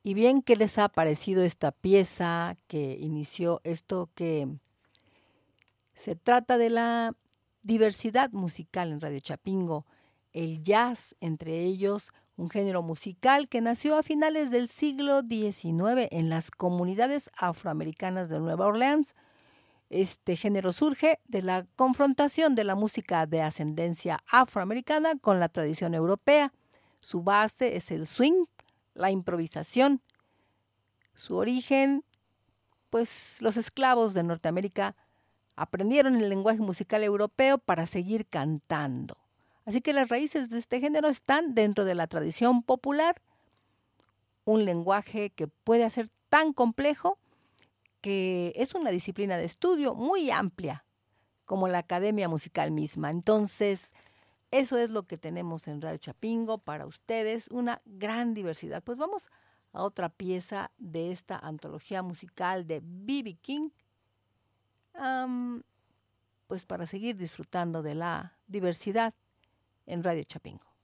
Y bien, ¿qué les ha parecido esta pieza que inició esto que se trata de la diversidad musical en Radio Chapingo? El jazz, entre ellos, un género musical que nació a finales del siglo XIX en las comunidades afroamericanas de Nueva Orleans. Este género surge de la confrontación de la música de ascendencia afroamericana con la tradición europea. Su base es el swing, la improvisación. Su origen, pues los esclavos de Norteamérica aprendieron el lenguaje musical europeo para seguir cantando. Así que las raíces de este género están dentro de la tradición popular, un lenguaje que puede ser tan complejo que es una disciplina de estudio muy amplia, como la academia musical misma. Entonces, eso es lo que tenemos en Radio Chapingo para ustedes, una gran diversidad. Pues vamos a otra pieza de esta antología musical de B.B. King, pues para seguir disfrutando de la diversidad en Radio Chapingo.